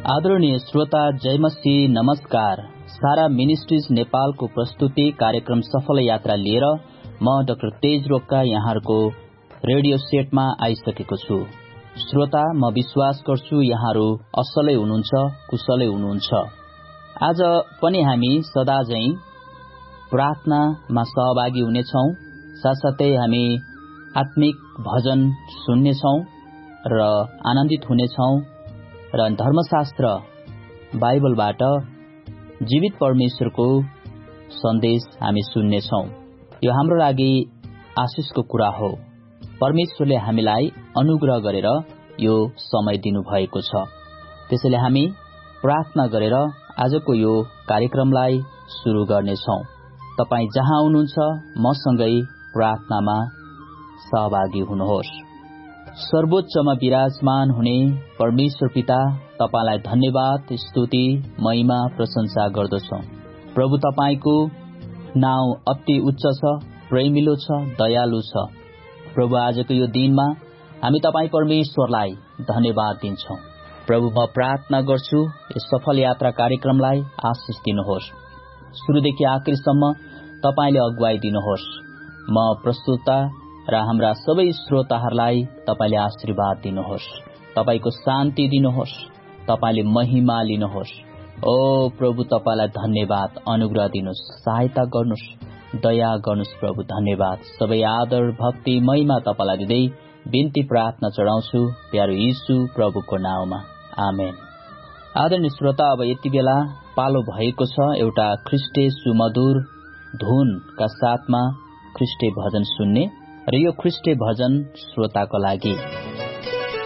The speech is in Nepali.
आदरणीय श्रोता, जय मसीह, नमस्कार। सारा मिनिस्ट्रीज नेपालको प्रस्तुति कार्यक्रम सफल यात्रा लिएर म डाक्टर तेज रोक्का यहाँहरूको रेडियो सेटमा आइसकेको छु। श्रोता, म विश्वास गर्छु यहाँहरू असलै हुनुहुन्छ, कुशलै हुनुहुन्छ। आज पनि हामी सदा झैं प्रार्थनामा सहभागी हुनेछौं। साथसाथै हामी आत्मिक भजन सुन्नेछौं र आनन्दित हुनेछौं र धर्मशास्त्र बाइबलबाट जीवित परमेश्वरको सन्देश हामी सुन्नेछौं। यो हाम्रो लागि आशिषको कुरा हो। परमेश्वरले हामीलाई अनुग्रह गरेर यो समय दिनुभएको छ। त्यसैले हामी प्रार्थना गरेर आजको यो कार्यक्रमलाई सुरु गर्नेछौं। तपाई जहाँ हुनुहुन्छ मसँगै प्रार्थनामा सहभागी हुनुहोस्। सर्वोच्चमा विराजमान हुने परमेश्वर पिता, तपाईलाई धन्यवाद, स्तुति, महिमा, प्रशंसा गर्दछौं। प्रभु, तपाईको नाउँ अति उच्च छ, प्रेमिलो छ, दयालु छ। प्रभु, आजको यो दिनमा हामी तपाई परमेश्वरलाई धन्यवाद दिन्छौं। प्रभु, म प्रार्थना गर्छु यस सफल यात्रा कार्यक्रमलाई आशिष दिनुहोस्। सुरुदेखि आखिरसम्म तपाईले अगुवाई दिनुहोस्। म प्रस्तुता र हाम्रा सबै श्रोताहरूलाई तपाईले आशीर्वाद दिनुहोस्। तपाईको शान्ति दिनुहोस्। तपाईले महिमा लिनुहोस्। ओ प्रभु, तपाईलाई धन्यवाद, अनुग्रह दिनुहोस्, सहायता गर्नुहोस्, दया गर्नुहोस्। प्रभु, धन्यवाद। सबै आदर, भक्ति, महिमा तपाईलाई दिँदै बिन्ती प्रार्थना चढाउँछु प्यारो यीशु प्रभुको नाउँमा, आमेन। आदरणीय श्रोता, अब यति बेला पालो भएको छ एउटा ख्रीष्टे सुमधुर धुनका साथमा ख्रीष्टे भजन सुन्ने र यो ख्रीष्टे भजन श्रोताको लागि